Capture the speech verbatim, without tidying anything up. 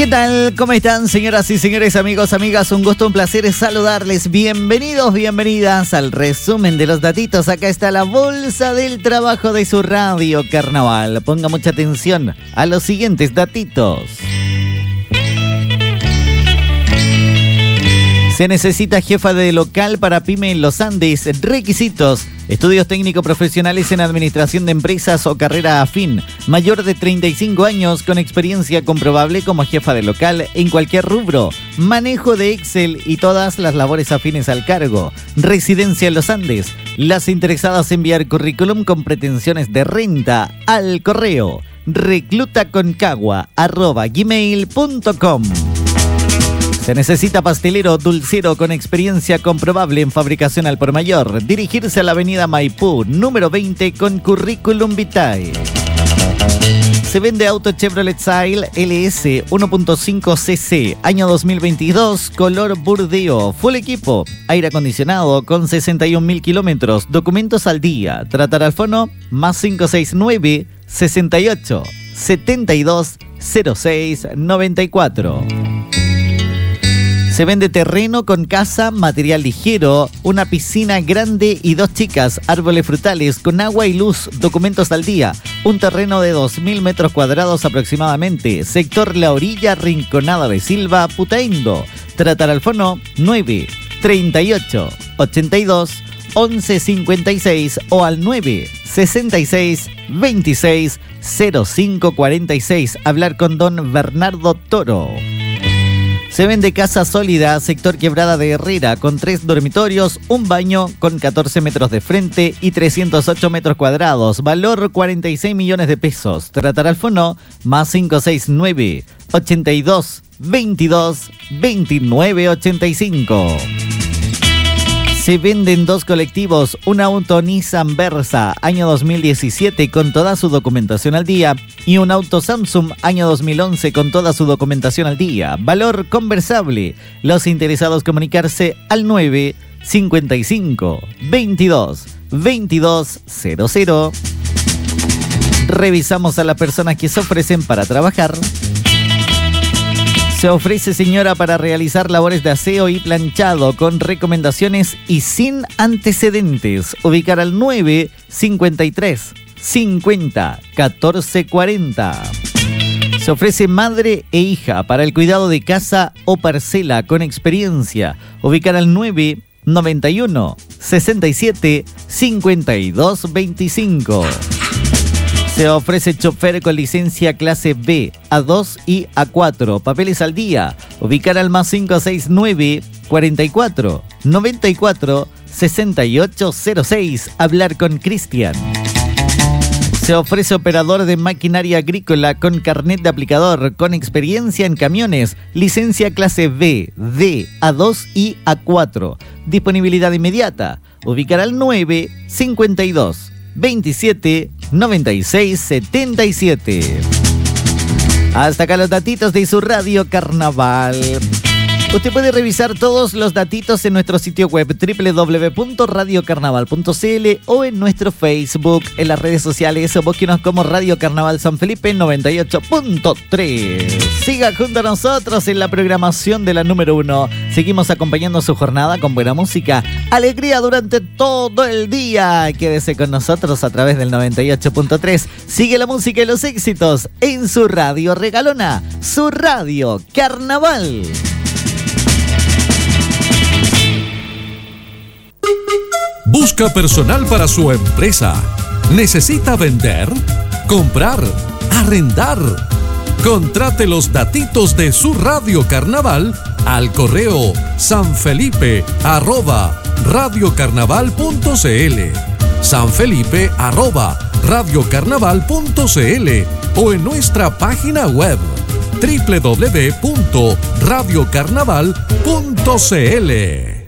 ¿Qué tal? ¿Cómo están, señoras y señores, amigos, amigas? Un gusto, un placer saludarles. Bienvenidos, bienvenidas al resumen de los datitos. Acá está la bolsa del trabajo de su radio Carnaval. Ponga mucha atención a los siguientes datitos. Se necesita jefa de local para PYME en los Andes. Requisitos: estudios técnicos profesionales en administración de empresas o carrera afín. Mayor de treinta y cinco años con experiencia comprobable como jefa de local en cualquier rubro. Manejo de Excel y todas las labores afines al cargo. Residencia en los Andes. Las interesadas enviar currículum con pretensiones de renta al correo reclutaconcagua arroba gmail punto com. Se necesita pastelero dulcero con experiencia comprobable en fabricación al por mayor. Dirigirse a la avenida Maipú, número veinte, con currículum vitae. Se vende auto Chevrolet Sail L S uno punto cinco C C, año dos mil veintidós, color burdeo, full equipo, aire acondicionado con sesenta y un mil kilómetros, documentos al día. Tratar al fono más cinco seis nueve, sesenta y ocho, setenta y dos, cero seis, noventa y cuatro. Se vende terreno con casa, material ligero, una piscina grande y dos chicas, árboles frutales con agua y luz, documentos al día. Un terreno de dos mil metros cuadrados aproximadamente. Sector La Orilla, Rinconada de Silva, Putaendo. Tratar al fono nueve, treinta y ocho, ochenta y dos, once cincuenta y seis o al nueve, sesenta y seis, veintiséis, cero cinco cuarenta y seis. Hablar con don Bernardo Toro. Se vende casa sólida, sector Quebrada de Herrera, con tres dormitorios, un baño con catorce metros de frente y trescientos ocho metros cuadrados. Valor cuarenta y seis millones de pesos. Tratar al fono más cinco seis nueve, ochenta y dos, veintidós, veintinueve ochenta y cinco. Se venden dos colectivos, un auto Nissan Versa, año dos mil diecisiete, con toda su documentación al día, y un auto Samsung, año dos mil once, con toda su documentación al día. Valor conversable. Los interesados comunicarse al nueve, cincuenta y cinco, veintidós, veintidós, cero cero. Revisamos a las personas que se ofrecen para trabajar. Se ofrece señora para realizar labores de aseo y planchado con recomendaciones y sin antecedentes. Ubicar al nueve, cincuenta y tres, cincuenta, catorce cuarenta. Se ofrece madre e hija para el cuidado de casa o parcela con experiencia. Ubicar al nueve, noventa y uno, sesenta y siete, cincuenta y dos veinticinco. Se ofrece chofer con licencia clase B, A dos y A cuatro. Papeles al día. Ubicar al más cinco seis nueve, cuarenta y cuatro, noventa y cuatro, sesenta y ocho cero seis. Hablar con Cristian. Se ofrece operador de maquinaria agrícola con carnet de aplicador, con experiencia en camiones, licencia clase B, D, A dos y A cuatro. Disponibilidad inmediata. Ubicar al nueve, cincuenta y dos, veintisiete, noventa y seis, setenta y siete. Hasta acá los datitos de su radio Carnaval. Usted puede revisar todos los datitos en nuestro sitio web doble u doble u doble u punto radio carnaval punto c l o en nuestro Facebook, en las redes sociales. Búsquenos como Radio Carnaval San Felipe noventa y ocho punto tres. Siga junto a nosotros en la programación de la número uno. Seguimos acompañando su jornada con buena música, alegría durante todo el día. Quédese con nosotros a través del noventa y ocho punto tres. Sigue la música y los éxitos en su radio regalona, su radio Carnaval. Busca personal para su empresa. ¿Necesita vender? ¿Comprar? ¿Arrendar? Contrate los datitos de su radio Carnaval al correo sanfelipe arroba radiocarnaval punto cl, sanfelipe arroba radiocarnaval.cl o en nuestra página web doble u doble u doble u punto radiocarnaval punto cl.